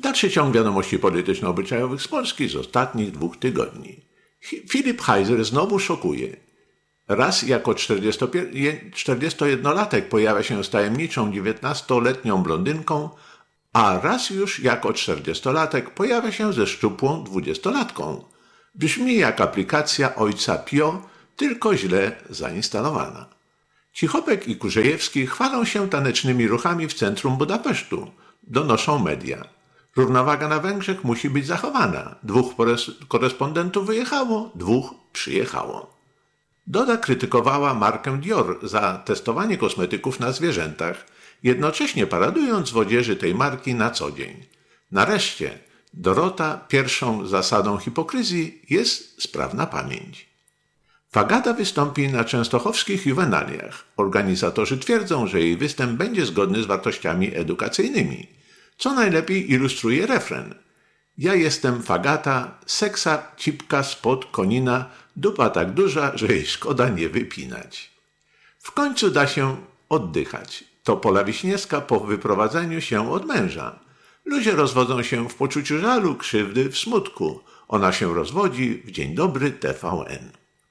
Dalszy ciąg wiadomości polityczno-obyczajowych z Polski z ostatnich 2 tygodni. Filip Heiser znowu szokuje. Raz jako 41-latek pojawia się z tajemniczą 19-letnią blondynką, a raz już jako 40-latek pojawia się ze szczupłą 20-latką. Brzmi jak aplikacja ojca Pio, tylko źle zainstalowana. Cichopek i Kurzejewski chwalą się tanecznymi ruchami w centrum Budapesztu, donoszą media. Równowaga na Węgrzech musi być zachowana. 2 korespondentów wyjechało, 2 przyjechało. Doda krytykowała markę Dior za testowanie kosmetyków na zwierzętach, jednocześnie paradując w odzieży tej marki na co dzień. Nareszcie, Dorota, pierwszą zasadą hipokryzji jest sprawna pamięć. Fagata wystąpi na częstochowskich juwenaliach. Organizatorzy twierdzą, że jej występ będzie zgodny z wartościami edukacyjnymi. Co najlepiej ilustruje refren. Ja jestem Fagata, seksa cipka spod konina, dupa tak duża, że jej szkoda nie wypinać. W końcu da się oddychać. To Pola Wiśniewska po wyprowadzeniu się od męża. Ludzie rozwodzą się w poczuciu żalu, krzywdy, w smutku. Ona się rozwodzi w Dzień Dobry TVN.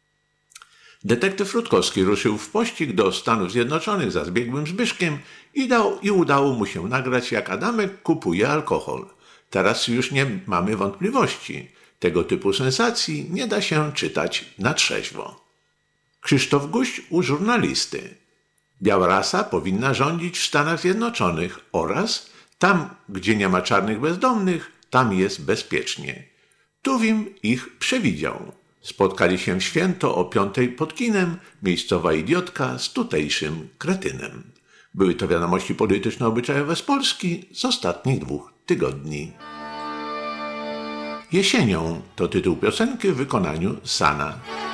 Detektyw Rutkowski ruszył w pościg do Stanów Zjednoczonych za zbiegłym Zbyszkiem i udało mu się nagrać, jak Adamek kupuje alkohol. Teraz już nie mamy wątpliwości. Tego typu sensacji nie da się czytać na trzeźwo. Krzysztof Guść u żurnalisty. Biała rasa powinna rządzić w Stanach Zjednoczonych oraz tam, gdzie nie ma czarnych bezdomnych, tam jest bezpiecznie. Tuwim ich przewidział. Spotkali się w święto o 5 pod kinem, miejscowa idiotka z tutejszym kretynem. Były to wiadomości polityczno-obyczajowe z Polski z ostatnich 2 tygodni. Jesienią to tytuł piosenki w wykonaniu Sana.